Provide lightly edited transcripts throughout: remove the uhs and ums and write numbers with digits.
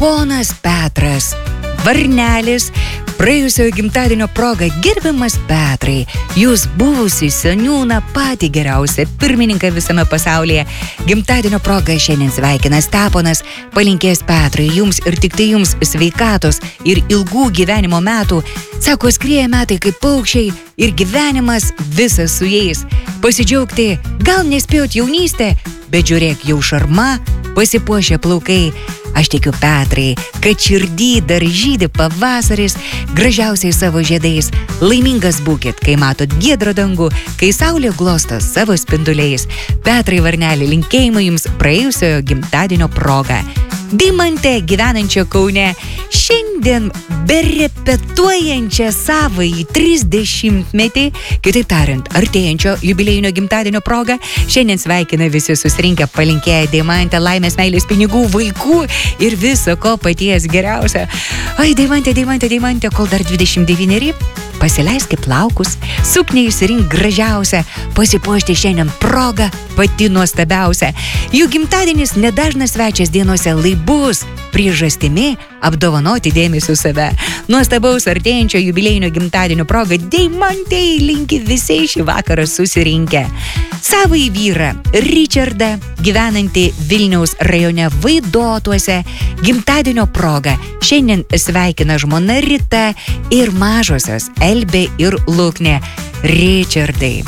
ponas Petras Varnelis. Praėjusio gimtadienio proga, gerbiamas Petrai, jūs buvusi seniūną, patį geriausią pirmininką visame pasaulyje. Gimtadienio proga šiandien sveikina Steponas, palinkės Petrai jums ir tik tai jums sveikatos ir ilgų gyvenimo metų. Sako, skrieja metai kaip paukščiai ir gyvenimas visas su jais. Pasidžiaugti, gal nespėjot jaunystę, bet žiūrėk, jau šarma, pasipuošę plaukai. Aš tikiu, Petrai, kad širdį dar žydi pavasaris gražiausiais savo žiedais. Laimingas būkit, kai matot giedrą dangų, kai saulė glosto savo spinduliais. Petrai Varneli, linkėjimai jums praėjusiojo gimtadienio proga. Deimantė, gyvenančia Kaune, šiandien berepetuojančią savąjį 30-metį, kitaip tariant, artėjančio jubiliejinio gimtadienio proga, šiandien sveikina visi susirinkę, palinkėję Deimantę laimės, meilės, pinigų, vaikų ir viso ko paties geriausia. Ai, Deimantė, kol dar 29, pasileisk plaukus, sukniai išsirink gražiausia, pasipuošti šiandien proga pati nuostabiausia. Jų gimtadienis nedažnas svečias dienose, lai bus priežastimi apdovanoti dėmesiu save. Nuostabaus artėjančio jubiliejinio gimtadienio proga Deimantei linki visi šį vakarą susirinkę. Savąjį vyrą Richardą, gyvenantį Vilniaus rajone Vaidotuose, gimtadienio proga šiandien sveikina žmona Rita ir mažosios Elbė ir Luknė. Richardai,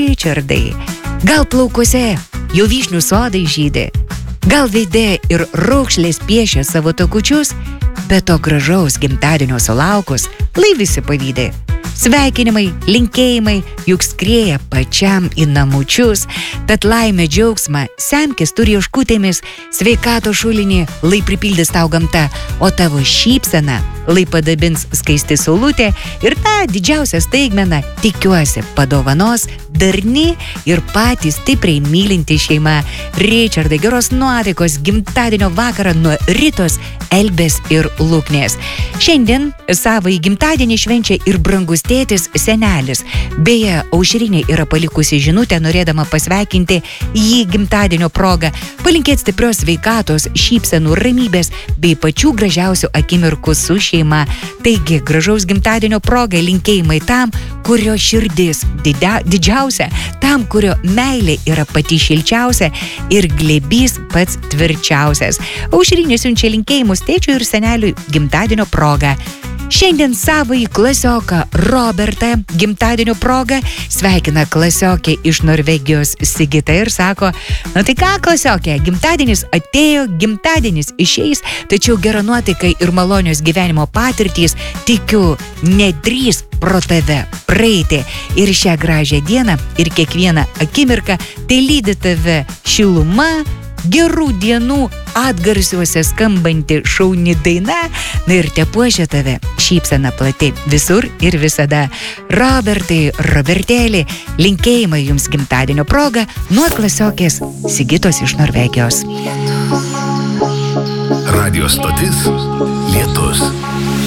gal plaukuose jau vyšnių sodai žydi, gal veide ir raukšlės piešia savo takučius, bet to gražaus gimtadienio sulaukus, lai visi pavydi. Sveikinimai, linkėjimai, juk skrieja pačiam į namučius, tad laimę džiaugsmą semkis turi ieškutėmis, sveikato šulinį, lai pripildys tau gamta, o tavo šypseną, lai padabins skaisti saulutė ir tą didžiausią staigmeną, tikiuosi, padovanos darni ir patys stipriai mylinti šeima. Richardai, geros nuotaikos gimtadienio vakarą nuo Ritos, Elbės ir Luknės. Šiandien savąjį gimtadienį švenčia ir brangus tėtis senelis. Beje, Aušrinė yra palikusi žinutę, norėdama pasveikinti jį gimtadienio proga, palinkėti stiprios sveikatos, šypsenų, ramybės bei pačių gražiausių akimirkų su šeima. Taigi, gražaus gimtadienio proga linkėjimai tam, kurio širdis didžiausia, tam, kurio meilė yra pati šilčiausia ir glėbys pats tvirčiausias. Aušrinė siunčia linkėjimus tėčiui ir seneliui gimtadienio proga. Šiandien savąjį klasioką Robertą gimtadienio proga sveikina klasiokė iš Norvegijos Sigita ir sako, na tai ką klasiokė, gimtadienis atėjo, gimtadienis išeis, tačiau gera nuotaika ir malonios gyvenimo patirtys, tikiu, nedrįs pro tave praeiti. Ir šią gražią dieną ir kiekvieną akimirką tai lydi tave šiluma, gerų dienų atgarsiuose skambanti šauni daina, na ir te puošia tave šypsena plati visur ir visada. Robertai, Robertėlį, linkėjimai jums gimtadienio proga nuo klasiokės Sigitos iš Norvegijos. Radio stotis Lietus.